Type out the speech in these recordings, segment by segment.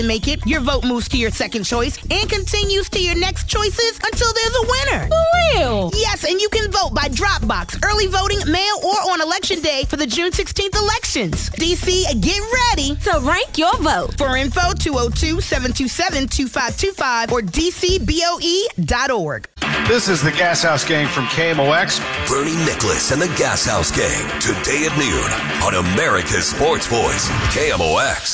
make it, your vote moves to your second choice and continues to your next choices until there's a winner. For real? Yes, and you can vote by drop box, early voting, mail, or on Election Day for the June 16th elections. DC, get ready to rank your vote. For info, 202-727-2525 or dcboe.org. This is the Gas House Gang from KMOX. Bernie Nicholas and the Gas House Gang, today at noon on America's Sports Voice, KMOX.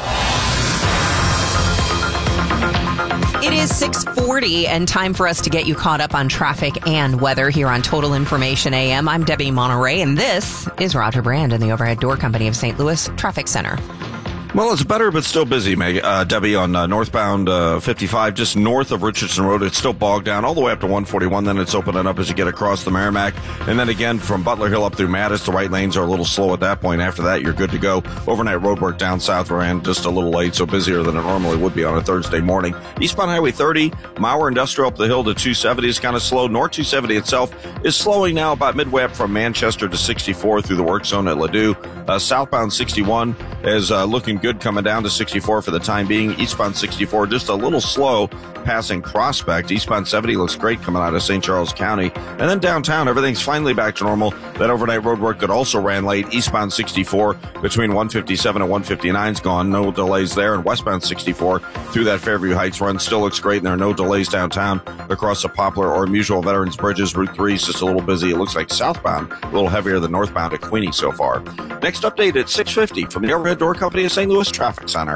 It is 6:40 and time for us to get you caught up on traffic and weather here on Total Information AM. I'm Debbie Monterey, and this is Roger Brand in the Overhead Door Company of St. Louis Traffic Center. Well, it's better, but still busy, Debbie, on northbound 55, just north of Richardson Road. It's still bogged down all the way up to 141. Then it's opening up as you get across the Merrimack. And then again, from Butler Hill up through Mattis, the right lanes are a little slow at that point. After that, you're good to go. Overnight roadwork down south ran just a little late, so busier than it normally would be on a Thursday morning. Eastbound Highway 30, Mauer Industrial up the hill to 270 is kind of slow. North 270 itself is slowing now about midway up from Manchester to 64 through the work zone at Ladue. Southbound 61 is looking good coming down to 64 for the time being. Eastbound 64 just a little slow passing Prospect. Eastbound 70 looks great coming out of St. Charles County. And then downtown, everything's finally back to normal. That overnight road work that also ran late. Eastbound 64 between 157 and 159 is gone. No delays there. And westbound 64 through that Fairview Heights run still looks great. And there are no delays downtown across the Poplar or Mutual Veterans Bridges. Route 3 is just a little busy. It looks like southbound a little heavier than northbound at Queenie so far. Next update at 6:50 from the Overhead Door Company of St. Louis Traffic Center.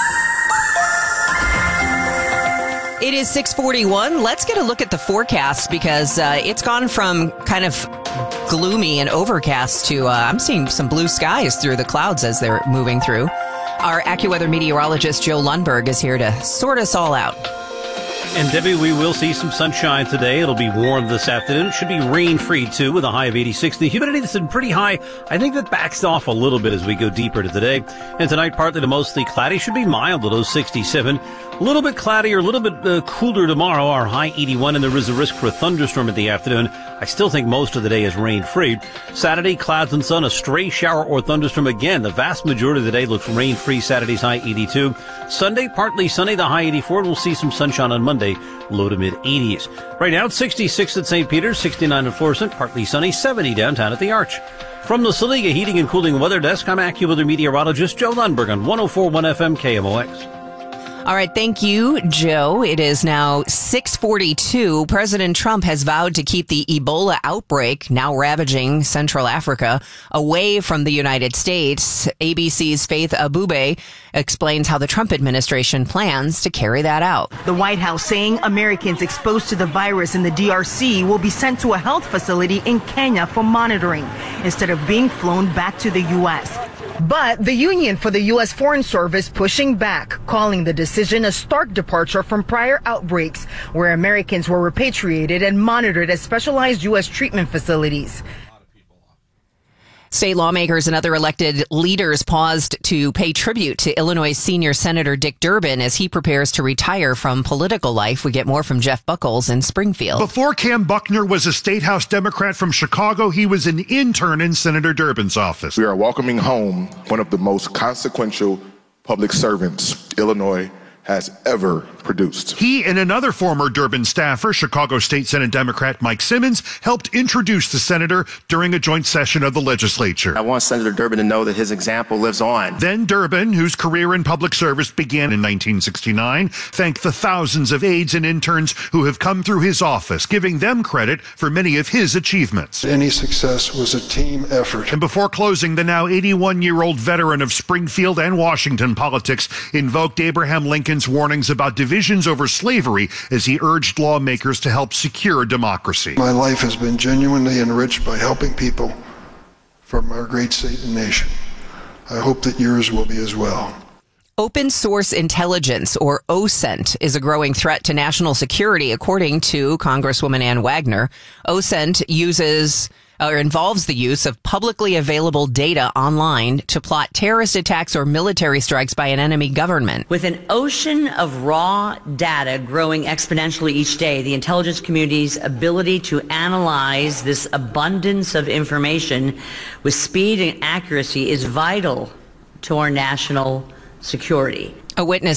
It is 6:41. Let's get a look at the forecast because it's gone from kind of gloomy and overcast to I'm seeing some blue skies through the clouds as they're moving through. Our AccuWeather meteorologist Joe Lundberg is here to sort us all out. And Debbie, we will see some sunshine today. It'll be warm this afternoon. It should be rain-free, too, with a high of 86. The humidity is pretty high. I think that backs off a little bit as we go deeper to the day. And tonight, partly to mostly cloudy. Should be mild, low 67. A little bit cloudy or a little bit cooler tomorrow. Our high 81, and there is a risk for a thunderstorm in the afternoon. I still think most of the day is rain-free. Saturday, clouds and sun, a stray shower or thunderstorm again. The vast majority of the day looks rain-free. Saturday's high 82. Sunday, partly sunny, the high 84. And we'll see some sunshine on Monday, low to mid-80s. Right now, it's 66 at St. Peter's, 69 at Florissant, partly sunny, 70 downtown at the Arch. From the Saliga Heating and Cooling Weather Desk, I'm AccuWeather meteorologist Joe Lundberg on 104.1 FM KMOX. All right, thank you, Joe. It is now 6:42. President Trump has vowed to keep the Ebola outbreak, now ravaging Central Africa, away from the United States. ABC's Faith Abube explains how the Trump administration plans to carry that out. The White House saying Americans exposed to the virus in the DRC will be sent to a health facility in Kenya for monitoring instead of being flown back to the U.S. But the Union for the U.S. Foreign Service pushing back, calling the decision a stark departure from prior outbreaks where Americans were repatriated and monitored at specialized U.S. treatment facilities. State lawmakers and other elected leaders paused to pay tribute to Illinois senior Senator Dick Durbin as he prepares to retire from political life. We get more from Jeff Buckles in Springfield. Before Cam Buckner was a State House Democrat from Chicago, he was an intern in Senator Durbin's office. We are welcoming home one of the most consequential public servants Illinois has ever produced. He and another former Durbin staffer, Chicago State Senate Democrat Mike Simmons, helped introduce the senator during a joint session of the legislature. I want Senator Durbin to know that his example lives on. Then Durbin, whose career in public service began in 1969, thanked the thousands of aides and interns who have come through his office, giving them credit for many of his achievements. Any success was a team effort. And before closing, the now 81-year-old veteran of Springfield and Washington politics invoked Abraham Lincoln's warnings about divisions over slavery as he urged lawmakers to help secure democracy. My life has been genuinely enriched by helping people from our great state and nation. I hope that yours will be as well. Open source intelligence, or OSINT, is a growing threat to national security, according to Congresswoman Ann Wagner. OSINT involves the use of publicly available data online to plot terrorist attacks or military strikes by an enemy government. With an ocean of raw data growing exponentially each day, the intelligence community's ability to analyze this abundance of information with speed and accuracy is vital to our national security. A witness